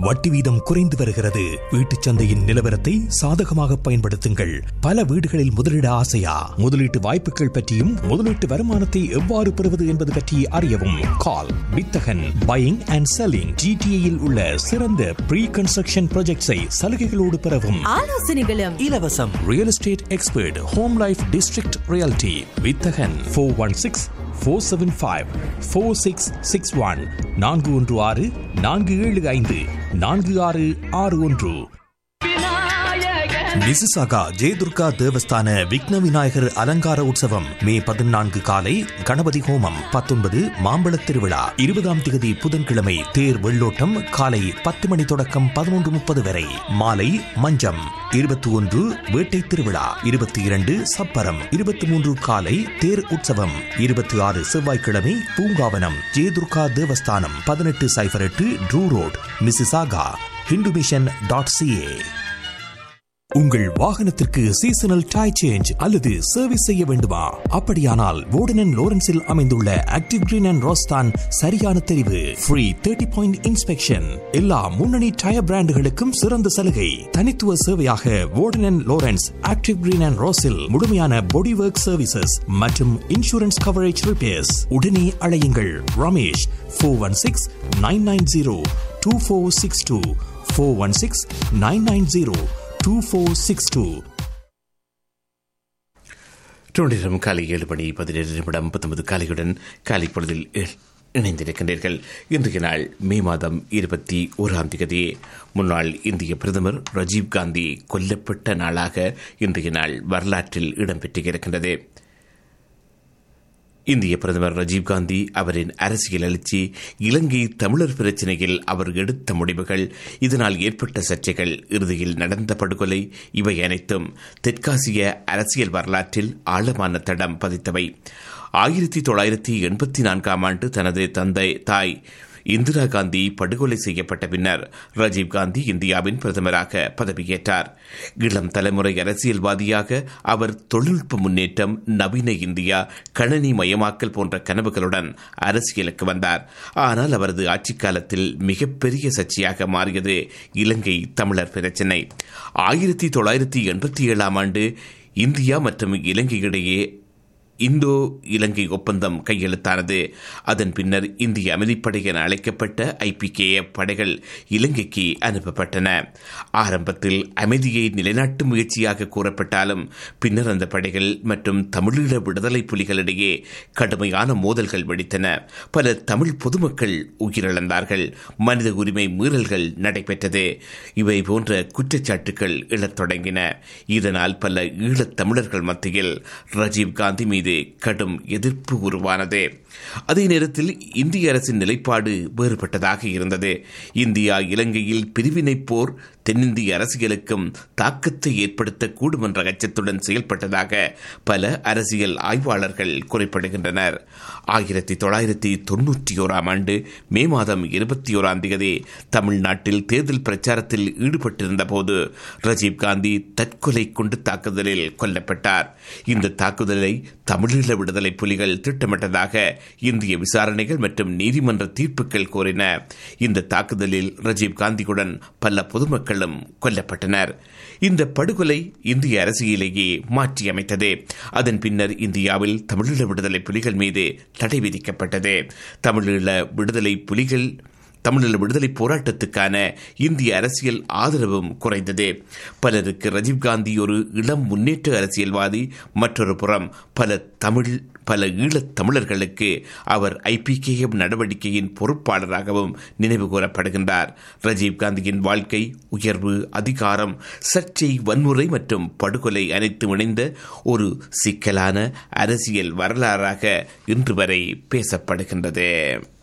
வட்டி வீதம் குறைந்து வருகிறது. வீட்டுச் சந்தையின் நிலவரத்தை சாதகமாக பயன்படுத்துங்கள். பல வீடுகளில் முதலீட ஆசையா? முதலீட்டு வாய்ப்புகள் பற்றியும் முதலீட்டு வருமானத்தை எவ்வாறு பெறுவது என்பது பற்றி அறியவும் கால் வித்தகன் பையிங் அண்ட் செல்லிங். ஜிடிஏயில் உள்ள சிறந்த ப்ரீ கன்ஸ்ட்ரக்ஷன் ப்ராஜெக்ட்ஸை சலுகைகளோடு பெறவும் ஆலோசனைகளும் இலவசம். Real estate expert home life district reality வித்தகன் 416-475-4661 416-475-4661. மிசிசாகா ஜெயதுர்கா தேவஸ்தான விக்ன விநாயகர் அலங்கார உற்சவம் மே 14 காலை கணபதி ஹோமம், 19 மாம்பழத் திருவிழா, 20ஆம் திகதி புதன்கிழமை தேர் வெள்ளோட்டம் காலை 10 மணி தொடக்கம் 11:30 வரை. மாலை மஞ்சம், 21 வேட்டை திருவிழா, 22 சப்பரம், 23 காலை தேர் உற்சவம், 26 செவ்வாய்க்கிழமை பூங்காவனம். ஜெயதுர்கா தேவஸ்தானம் 1808 ட்ரூ ரோட், மிசிசாகா. hindumission.ca. உங்கள் வாகனத்திற்கு சீசனல் டயர் சேஞ்ச் அல்லது சர்வீஸ் செய்ய வேண்டுமா? அப்படியானால் வோர்டன் லோரன்ஸில் அமைந்துள்ள ஆக்டிவ் கிரீன் அண்ட் ரோஸ்தான் சரியான தெரிவு. Free 30-point inspection. எல்லா முன்னணி டயர் பிராண்டுகளுக்கும் சிறந்த சலுகை. தனித்துவ சேவையாக வோர்டன் லோரன்ஸ் ஆக்டிவ் கிரீன் அண்ட் ரோஸில் முழுமையான பாடி ஒர்க் சர்வீசஸ் மற்றும் இன்சூரன்ஸ் கவரேஜ் ரிப்பேர்ஸ். உடனே அழையுங்கள் ரமேஷ் 416-990-2462 416-990-2462. காலை 7:17 காலையுடன் காலை பொழுதில் இணைந்திருக்கின்றீர்கள். இன்றைய நாள் மே மாதம் 21ஆம் தேதி. முன்னாள் இந்திய பிரதமர் ராஜீவ்காந்தி கொல்லப்பட்ட நாளாக இன்றைய நாள் வரலாற்றில் இடம்பெற்றிருக்கின்றது. இந்திய பிரதமர் ராஜீவ்காந்தி, அவரின் அரசியல் எழுச்சி, இலங்கை தமிழர் பிரச்சினையில் அவர் எடுத்த முடிவுகள், இதனால் ஏற்பட்ட சர்ச்சைகள், இறுதியில் நடந்த படுகொலை, இவை அனைத்தும் தெற்காசிய அரசியல் வரலாற்றில் ஆழமான தடம் பதித்தவை. 1984ஆம் ஆண்டு தனது தாய் இந்திரா காந்தி படுகொலை செய்யப்பட்ட பின்னர் ராஜீவ்காந்தி இந்தியாவின் பிரதமராக பதவியேற்றார். இளம் தலைமுறை அரசியல்வாதியாக அவர் தொழில்நுட்ப முன்னேற்றம், நவீன இந்தியா, கணனி மயமாக்கல் போன்ற கனவுகளுடன் அரசியலுக்கு வந்தார். ஆனால் அவரது ஆட்சிக் காலத்தில் மிகப்பெரிய சர்ச்சையாக மாறியது இலங்கை தமிழர் பிரச்சினை. 1987ஆம் ஆண்டு இந்தியா மற்றும் இலங்கை இடையே இந்தோ இலங்கை ஒப்பந்தம் கையெழுத்தானது. அதன் பின்னர் இந்திய அமைதிப்படை என அழைக்கப்பட்ட IPKF படைகள் இலங்கைக்கு அனுப்பப்பட்டன. ஆரம்பத்தில் அமைதியை நிலைநாட்டும் முயற்சியாக கூறப்பட்டாலும் பின்னர் அந்த படைகள் மற்றும் தமிழீழ விடுதலை புலிகளிடையே கடுமையான மோதல்கள் வெடித்தன. பல தமிழ் பொதுமக்கள் உயிரிழந்தார்கள். மனித உரிமை மீறல்கள் நடைபெற்றது. இவை போன்ற குற்றச்சாட்டுகள் எழத் தொடங்கின. இதனால் பல ஈழத் தமிழர்கள் மத்தியில் ராஜீவ்காந்தி மீது கடும் எதிர்ப்பு உருவானது. அதே நேரத்தில் இந்திய அரசின் நிலைப்பாடு வேறுபட்டதாக இருந்தது. இந்தியா இலங்கையில் பிரிவினை போர் தென்னிந்திய அரசியலுக்கும் தாக்கத்தை ஏற்படுத்தக்கூடும் என்ற அச்சத்துடன் செயல்பட்டதாக பல அரசியல் ஆய்வாளர்கள் குறிப்பிடுகின்றனர். 1991ஆம் ஆண்டு மே மாதம் 21ஆம் தேதி தமிழ்நாட்டில் தேர்தல் பிரச்சாரத்தில் ஈடுபட்டிருந்த போது ராஜீவ்காந்தி தற்கொலை குண்டு தாக்குதலில் கொல்லப்பட்டார். இந்த தாக்குதலை தமிழீழ விடுதலை புலிகள் திட்டமிட்டதாக இந்திய விசாரணைகள் மற்றும் நீதிமன்ற தீர்ப்புகள் கோரின. இந்த தாக்குதலில் ராஜீவ்காந்தியுடன் பல பொதுமக்களும் கொல்லப்பட்டனர். இந்த படுகொலை இந்திய அரசியலையே மாற்றியமைத்தது. அதன் பின்னர் இந்தியாவில் தமிழீழ விடுதலை புலிகள் மீது தடை விதிக்கப்பட்டது. தமிழீழ விடுதலை போராட்டத்துக்கான இந்திய அரசியல் ஆதரவும் குறைந்தது. பலருக்கு ராஜீவ்காந்தி ஒரு இளம் முன்னேற்ற அரசியல்வாதி, மற்றொரு புறம் பல ஈழத் தமிழர்களுக்கு அவர் IPKF நடவடிக்கையின் பொறுப்பாளராகவும் நினைவு கூறப்படுகின்றார். ராஜீவ்காந்தியின் வாழ்க்கை, உயர்வு, அதிகாரம், சர்ச்சை, வன்முறை மற்றும் படுகொலை அனைத்தும் இணைந்த ஒரு சிக்கலான அரசியல் வரலாறாக இன்று வரை பேசப்படுகின்றது.